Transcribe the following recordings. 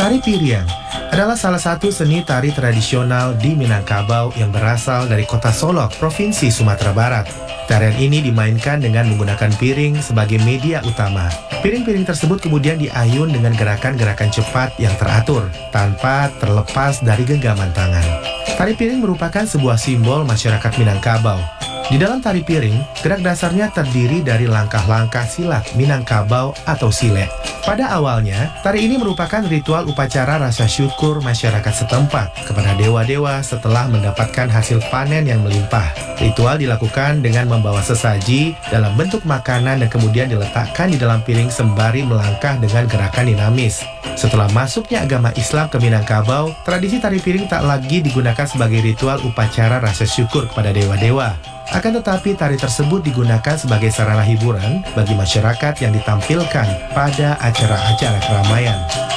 Tari Piriang adalah salah satu seni tari tradisional di Minangkabau yang berasal dari kota Solok, Provinsi Sumatera Barat. Tarian ini dimainkan dengan menggunakan piring sebagai media utama. Piring-piring tersebut kemudian diayun dengan gerakan-gerakan cepat yang teratur, tanpa terlepas dari genggaman tangan. Tari piring merupakan sebuah simbol masyarakat Minangkabau. Di dalam tari piring, gerak dasarnya terdiri dari langkah-langkah silat Minangkabau atau silet. Pada awalnya, tari ini merupakan ritual upacara rasa syukur masyarakat setempat kepada dewa-dewa setelah mendapatkan hasil panen yang melimpah. Ritual dilakukan dengan membawa sesaji dalam bentuk makanan dan kemudian diletakkan di dalam piring sembari melangkah dengan gerakan dinamis. Setelah masuknya agama Islam ke Minangkabau, tradisi tari piring tak lagi digunakan sebagai ritual upacara rasa syukur kepada dewa-dewa. Akan tetapi tari tersebut digunakan sebagai sarana hiburan bagi masyarakat yang ditampilkan pada acara-acara keramaian.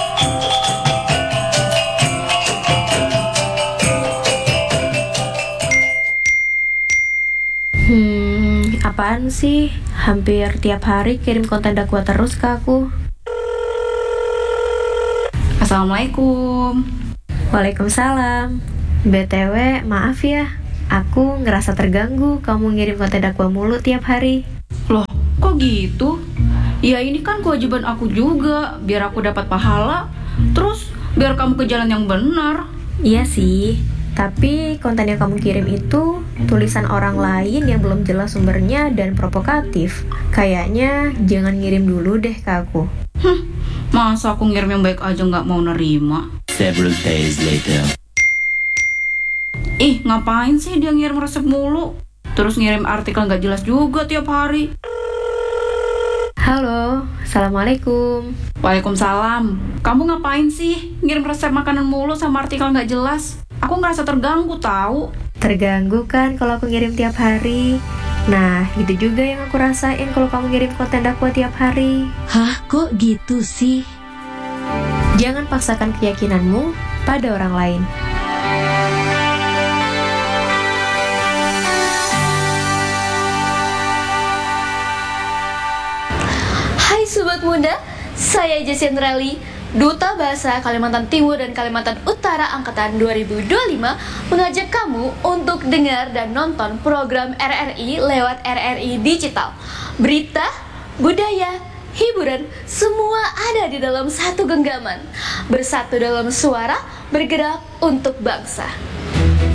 Apaan sih? Hampir tiap hari kirim konten dakwah terus ke aku. Assalamualaikum. Waalaikumsalam. BTW, maaf ya. Aku ngerasa terganggu kamu ngirim konten dakwah mulu tiap hari. Loh, kok gitu? Ya ini kan kewajiban aku juga, biar aku dapat pahala. Terus, biar kamu ke jalan yang benar. Iya sih, tapi konten yang kamu kirim itu tulisan orang lain yang belum jelas sumbernya dan provokatif. Kayaknya jangan ngirim dulu deh ke aku. Masa aku ngirim yang baik aja nggak mau nerima? Several days later. Ih, ngapain sih dia ngirim resep mulu? Terus ngirim artikel nggak jelas juga tiap hari. Halo, Assalamualaikum. Waalaikumsalam. Kamu ngapain sih ngirim resep makanan mulu sama artikel nggak jelas? Aku ngerasa terganggu tahu. Terganggu kan kalau aku ngirim tiap hari? Nah, itu juga yang aku rasain kalau kamu ngirim konten dakwah tiap hari. Hah, kok gitu sih? Jangan paksakan keyakinanmu pada orang lain. Hai Sobat Muda, saya Jessie Andrali, Duta Bahasa Kalimantan Timur dan Kalimantan Utara Angkatan 2025, mengajak kamu untuk dengar dan nonton program RRI lewat RRI Digital. Berita, budaya, hiburan, semua ada di dalam satu genggaman. Bersatu dalam suara, bergerak untuk bangsa.